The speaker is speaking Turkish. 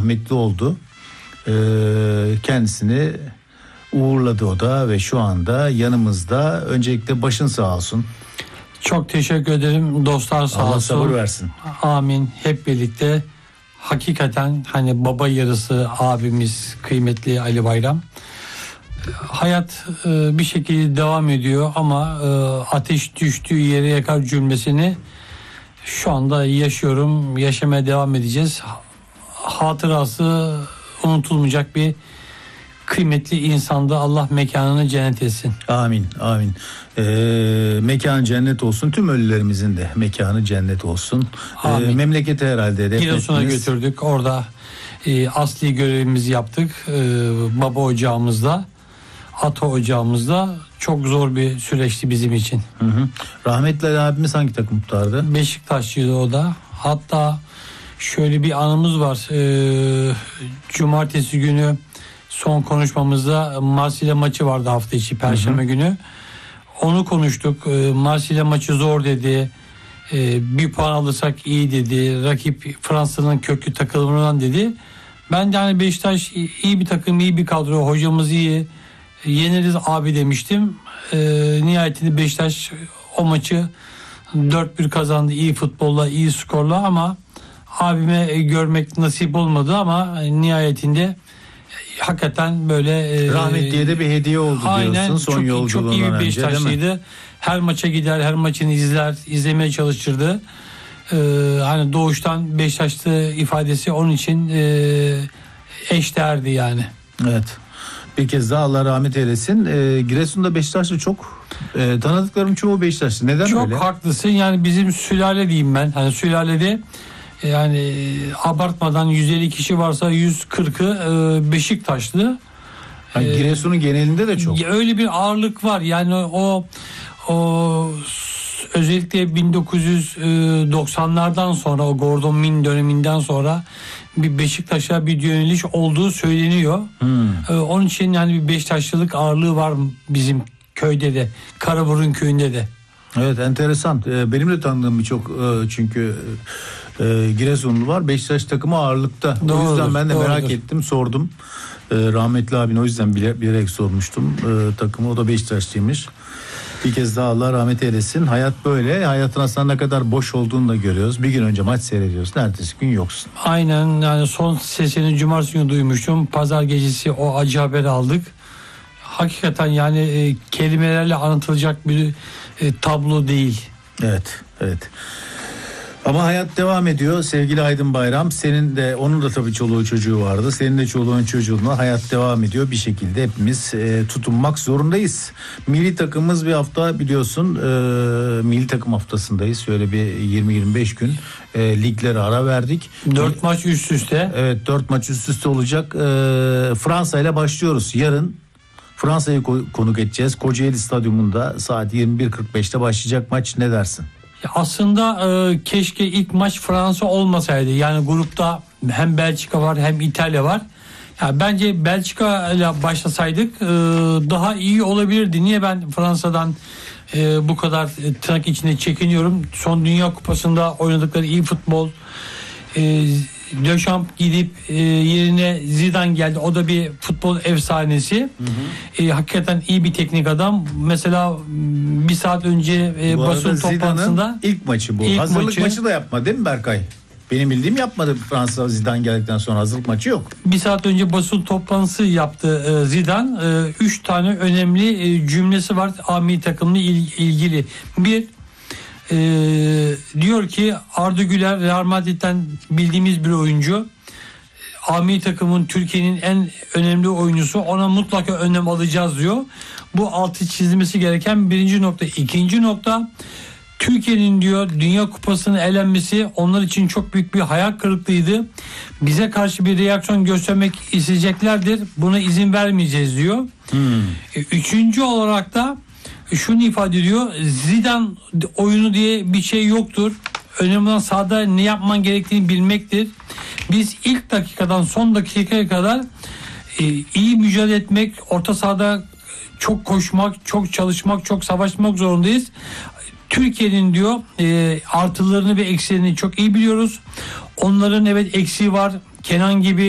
rahmetli oldu. Kendisini uğurladı o da ve şu anda yanımızda. Öncelikle başın sağ olsun. Çok teşekkür ederim. Dostlar sağ olsun. Allah sabır versin. Amin. Hep birlikte hakikaten hani baba yarısı abimiz kıymetli Ali Bayram. Hayat bir şekilde devam ediyor ama ateş düştüğü yere yakar cümlesini şu anda yaşıyorum. Yaşamaya devam edeceğiz. Hatırası unutulmayacak bir kıymetli insandı. Allah mekanını cennet etsin. Amin, amin. Mekanı cennet olsun. Tüm ölülerimizin de mekanı cennet olsun. Memleketi herhalde Giresun'a götürdük. Orada asli görevimizi yaptık. Baba ocağımızda, ata ocağımızda. Çok zor bir süreçti bizim için. Hı hı. Rahmetli abimiz hangi takım tutardı? Beşiktaşlıydı o da. Hatta şöyle bir anımız var. Cumartesi günü son konuşmamızda Marsilya maçı vardı hafta içi Perşembe günü. Onu konuştuk. Marsilya maçı zor dedi. Bir puan alırsak iyi dedi. Rakip Fransa'nın köklü takımından dedi. Ben de hani Beşiktaş iyi bir takım, iyi bir kadro, hocamız iyi. Yeneriz abi demiştim. Nihayetinde Beşiktaş o maçı 4-1 kazandı. İyi futbolla, iyi skorla ama abime görmek nasip olmadı ama nihayetinde hakikaten böyle rahmetliye de bir hediye oldu diyorsun son yolculuğundan önce. Çok iyi bir Beşiktaşlıydı. Her maça gider, her maçını izler, izlemeye çalışırdı. Hani doğuştan Beşiktaşlı ifadesi onun için eşdeğerdi yani. Evet. Bir kez daha Allah rahmet eylesin. Giresun'da Beşiktaşlı çok tanıdıklarım çoğu Beşiktaşlı. Neden çok öyle? Çok haklısın. Yani bizim sülale diyeyim ben. Hani sülalede yani abartmadan 150 kişi varsa 140'ı Beşiktaşlı. Yani Giresun'un genelinde de çok. Öyle bir ağırlık var. Yani o özellikle 1990'lardan sonra o Gordon Min döneminden sonra bir Beşiktaş'a bir yöneliş olduğu söyleniyor. Onun için yani bir Beşiktaşlılık ağırlığı var bizim köyde de, Karaburun köyünde de. Evet, enteresan. Benim de tanıdığım birçok çünkü Giresunlu var. Beşiktaş takımı ağırlıkta. Doğrudur, o yüzden ben de doğrudur. merak ettim, sordum. Rahmetli abine o yüzden bilerek sormuştum takımı. O da Beşiktaşlıymış. Bir kez daha Allah rahmet eylesin. Hayat böyle. Hayatın aslında ne kadar boş olduğunu da görüyoruz. Bir gün önce maç seyrediyorsun. Ertesi gün yoksun. Aynen, yani son sesini cumartesi günü duymuştum. Pazar gecesi o acı haberi aldık. Hakikaten yani kelimelerle anlatılacak bir tablo değil. Evet, evet. Ama hayat devam ediyor sevgili Aydın Bayram. Senin de, onun da tabii çoluğu çocuğu vardı. Senin de çoluğun çocuğunla hayat devam ediyor. Bir şekilde hepimiz tutunmak zorundayız. Milli takımımız bir hafta biliyorsun milli takım haftasındayız. Şöyle bir 20-25 gün liglere ara verdik. 4 maç üst üste. Evet, 4 maç üst üste olacak. Fransa ile başlıyoruz. Yarın Fransa'yı konuk edeceğiz. Kocaeli Stadyumunda saat 21.45'te başlayacak maç. Ne dersin? Aslında keşke ilk maç Fransa olmasaydı. Yani grupta hem Belçika var hem İtalya var. Ya bence Belçika ile başlasaydık daha iyi olabilirdi. Niye ben Fransa'dan bu kadar tırnak içinde çekiniyorum? Son Dünya Kupası'nda oynadıkları iyi futbol. Deschamps gidip yerine Zidane geldi. O da bir futbol efsanesi. Hakikaten iyi bir teknik adam. Mesela bir saat önce basın toplantısında ilk maçı bu. Hazırlık maçı da yapma değil mi Berkay? Benim bildiğim yapmadı Fransa Zidane geldikten sonra, hazırlık maçı yok. Bir saat önce basın toplantısı yaptı Zidane. 3 tane önemli cümlesi var milli takımla ilgili. Bir, diyor ki Arda Güler Real Madrid'den bildiğimiz bir oyuncu. Milli takımın Türkiye'nin en önemli oyuncusu. Ona mutlaka önlem alacağız diyor. Bu altı çizilmesi gereken birinci nokta. İkinci nokta, Türkiye'nin diyor Dünya Kupası'nın elenmesi onlar için çok büyük bir hayal kırıklığıydı. Bize karşı bir reaksiyon göstermek isteyeceklerdir. Buna izin vermeyeceğiz diyor. Üçüncü olarak da şunu ifade ediyor. Zidane oyunu diye bir şey yoktur. Önemli olan sahada ne yapman gerektiğini bilmektir. Biz ilk dakikadan son dakikaya kadar iyi mücadele etmek, orta sahada çok koşmak, çok çalışmak, çok savaşmak zorundayız. Türkiye'nin diyor artılarını ve eksilerini çok iyi biliyoruz. Onların evet eksiği var. Kenan gibi